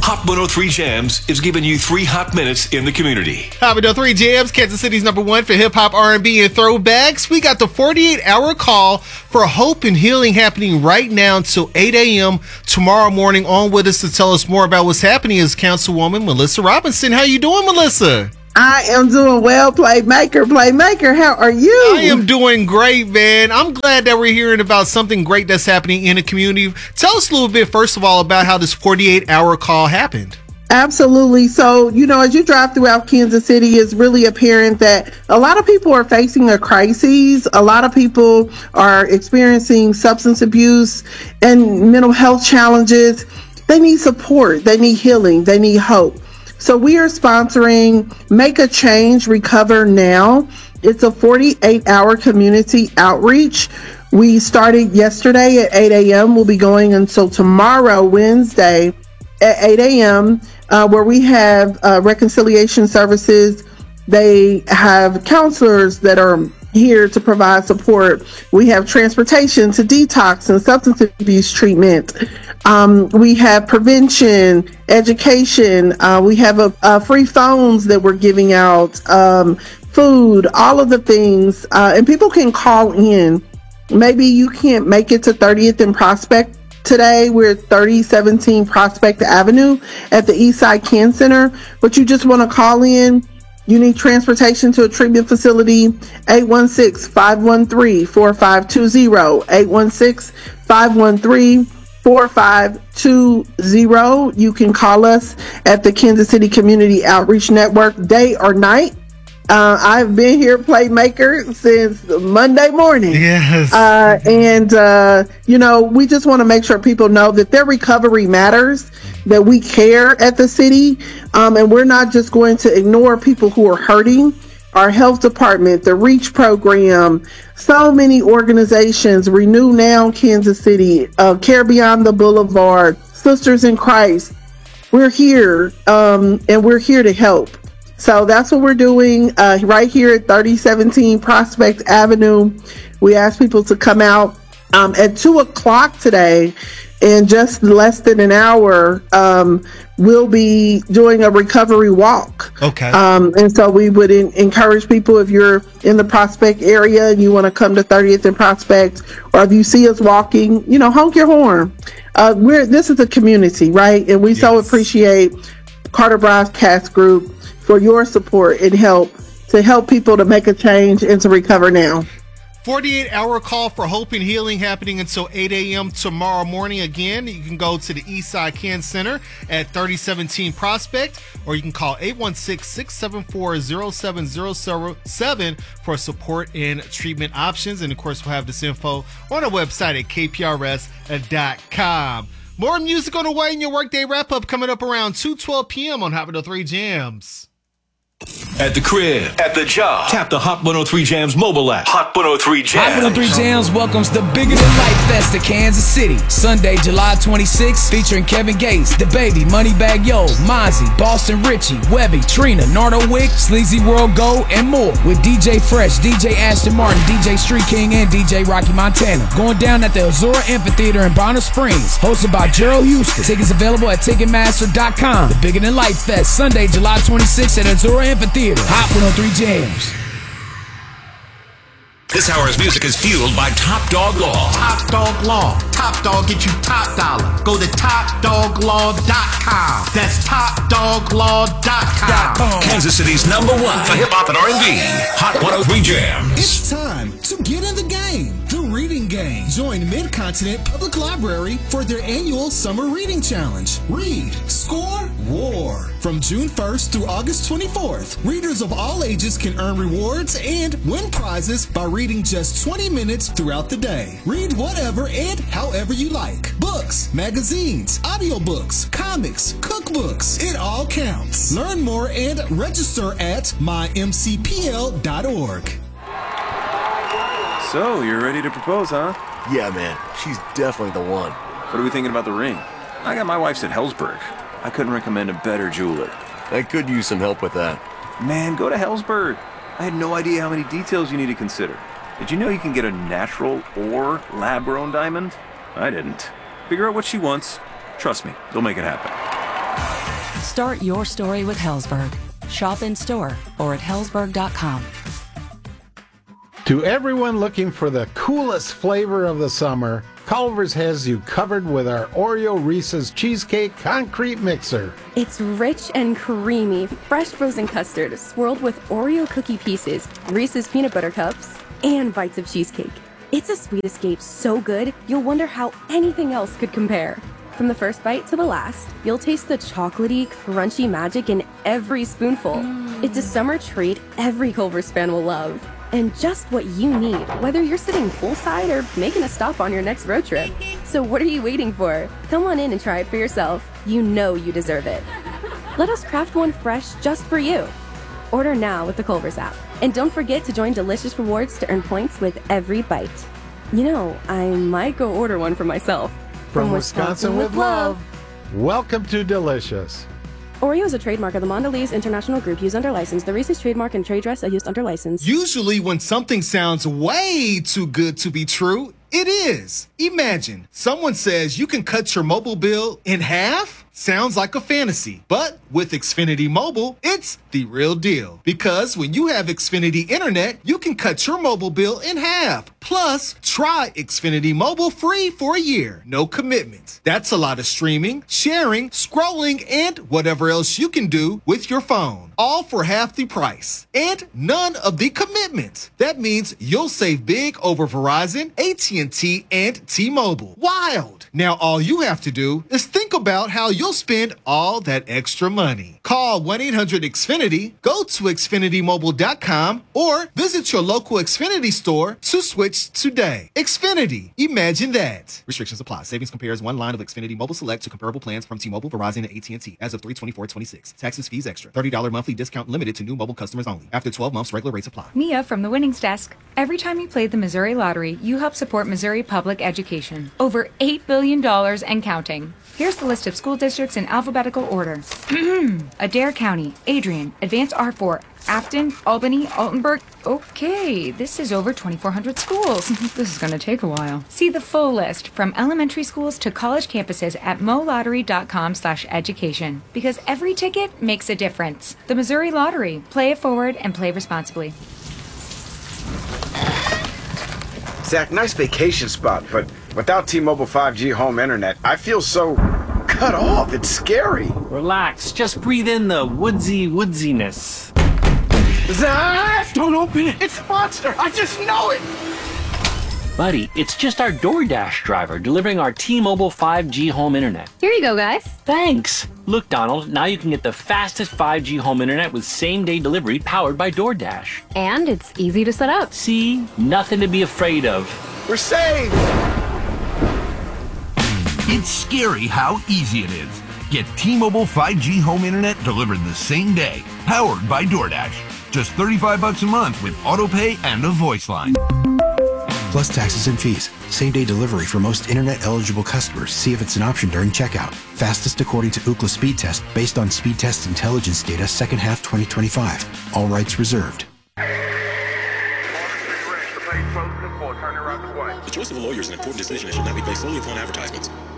Hot 103 Jams is giving you 3 hot minutes in the community. Hot 103 Jams, Kansas City's #1 for hip-hop, R&B, and throwbacks. We got the 48-hour call for hope and healing happening right now until 8 a.m. tomorrow morning. On with us to tell us more about what's happening is Councilwoman Melissa Robinson. How you doing, Melissa? I am doing well, Playmaker. How are you? I am doing great, man. I'm glad that we're hearing about something great that's happening in the community. Tell us a little bit, first of all, about how this 48-hour call happened. Absolutely. So, as you drive throughout Kansas City, it's really apparent that a lot of people are facing a crisis. A lot of people are experiencing substance abuse and mental health challenges. They need support. They need healing. They need hope. So we are sponsoring Make a Change, Recover Now. It's a 48-hour community outreach. We started yesterday at 8 a.m. We'll be going until tomorrow, Wednesday, at 8 a.m., where we have reconciliation services. They have counselors that are here to provide support. We have transportation to detox and substance abuse treatment. We have prevention, education. We have free phones that we're giving out, food, all of the things. And people can call in. Maybe you can't make it to 30th and Prospect today. We're at 3017 Prospect Avenue at the Eastside Can Center, but you just want to call in. You need transportation to a treatment facility, 816-513-4520, 816-513-4520. You can call us at the Kansas City Community Outreach Network day or night. I've been here, Playmaker, since Monday morning. Yes. We just want to make sure people know that their recovery matters, that we care at the city, and we're not just going to ignore people who are hurting. Our health department, the REACH program, so many organizations, Renew Now Kansas City, Care Beyond the Boulevard, Sisters in Christ. We're here, and we're here to help. So that's what we're doing right here at 3017 Prospect Avenue. We ask people to come out at 2 o'clock today. In just less than an hour, we'll be doing a recovery walk. Okay. And so we would encourage people, if you're in the Prospect area and you want to come to 30th and Prospect, or if you see us walking, honk your horn. This is a community, right? And we so appreciate Carter Broadcast Group for your support and help to help people to make a change and to recover now. 48-hour call for hope and healing happening until 8 a.m. tomorrow morning. Again, you can go to the Eastside Can Center at 3017 Prospect, or you can call 816-674-0707 for support and treatment options. And, of course, we'll have this info on our website at kprs.com. More music on the way in your workday wrap-up coming up around 2:12 p.m. on Hot 103 Jams. At the crib, at the job, tap the Hot 103 Jams mobile app. Hot 103 Jams. Hot 103 Jams welcomes the Bigger Than Life Fest to Kansas City. Sunday, July 26th, featuring Kevin Gates, The Baby, Moneybagg Yo, Mozzie, Boston Richie, Webby, Trina, Nardo Wick, Sleazy World Go, and more. With DJ Fresh, DJ Ashton Martin, DJ Street King, and DJ Rocky Montana. Going down at the Azura Amphitheater in Bonner Springs. Hosted by Gerald Houston. Tickets available at Ticketmaster.com. The Bigger Than Life Fest, Sunday, July 26th at Azura Amphitheater. Hot 103 Jams. This hour's music is fueled by Top Dog Law. Top Dog Law. Top Dog get you top dollar. Go to TopDogLaw.com. That's TopDogLaw.com. Kansas City's #1 for hip-hop and R&B. Hot 103 Jams. It's time to get in the game. The Reading Game. Join Mid-Continent Public Library for their annual Summer Reading Challenge. Read, score, war. From June 1st through August 24th, readers of all ages can earn rewards and win prizes by reading just 20 minutes throughout the day. Read whatever and however you like. Books, magazines, audiobooks, comics, cookbooks. It all counts. Learn more and register at mymcpl.org. So, you're ready to propose, huh? Yeah, man. She's definitely the one. What are we thinking about the ring? I got my wife's at Helzberg. I couldn't recommend a better jeweler. I could use some help with that. Man, go to Helzberg. I had no idea how many details you need to consider. Did you know you can get a natural or lab-grown diamond? I didn't. Figure out what she wants. Trust me, they'll make it happen. Start your story with Hellsberg. Shop in store or at hellsberg.com. To everyone looking for the coolest flavor of the summer, Culver's has you covered with our Oreo Reese's Cheesecake Concrete Mixer. It's rich and creamy, fresh frozen custard swirled with Oreo cookie pieces, Reese's peanut butter cups, and bites of cheesecake. It's a sweet escape so good, you'll wonder how anything else could compare. From the first bite to the last, you'll taste the chocolatey, crunchy magic in every spoonful. It's a summer treat every Culver's fan will love. And just what you need, whether you're sitting poolside or making a stop on your next road trip. So what are you waiting for? Come on in and try it for yourself. You know you deserve it. Let us craft one fresh just for you. Order now with the Culver's app. And don't forget to join Delicious Rewards to earn points with every bite. You know, I might go order one for myself. From Wisconsin with love. Welcome to Delicious. Oreo is a trademark of the Mondelez International Group used under license. The Reese's trademark and trade dress are used under license. Usually when something sounds way too good to be true, it is. Imagine someone says you can cut your mobile bill in half. Sounds like a fantasy, but with Xfinity Mobile, it's the real deal. Because when you have Xfinity Internet, you can cut your mobile bill in half. Plus, try Xfinity Mobile free for a year. No commitment. That's a lot of streaming, sharing, scrolling, and whatever else you can do with your phone. All for half the price. And none of the commitment. That means you'll save big over Verizon, AT&T, and T-Mobile. Wild! Now all you have to do is think about how you'll spend all that extra money. Call 1-800-XFINITY, go to XfinityMobile.com, or visit your local Xfinity store to switch today. Xfinity. Imagine that. Restrictions apply. Savings compares one line of Xfinity Mobile Select to comparable plans from T-Mobile, Verizon, and AT&T as of 3/24/26. Taxes, fees extra. $30 monthly discount limited to new mobile customers only. After 12 months, regular rates apply. Mia from the Winnings Desk. Every time you play the Missouri Lottery, you help support Missouri public education. Over $8 billion and counting. Here's the list of school districts in alphabetical order. Adair County, Adrian, Advanced R4, Afton, Albany, Altenburg. Okay, this is over 2,400 schools. This is going to take a while. See the full list from elementary schools to college campuses at molottery.com/education. Because every ticket makes a difference. The Missouri Lottery. Play it forward and play responsibly. Zach, nice vacation spot, but without T-Mobile 5G home internet, I feel so cut off. It's scary. Relax. Just breathe in the woodsiness. Zach! Don't open it. It's a monster. I just know it. Buddy, it's just our DoorDash driver delivering our T-Mobile 5G home internet. Here you go, guys. Thanks. Look, Donald, now you can get the fastest 5G home internet with same-day delivery powered by DoorDash. And it's easy to set up. See? Nothing to be afraid of. We're saved! It's scary how easy it is. Get T-Mobile 5G home internet delivered the same day, powered by DoorDash. Just $35 a month with autopay and a voice line. Plus taxes and fees. Same-day delivery for most internet-eligible customers. See if it's an option during checkout. Fastest according to Ookla Speed Test, based on Speed Test intelligence data, second half 2025. All rights reserved. The choice of a lawyer is an important decision and should not be based solely upon advertisements.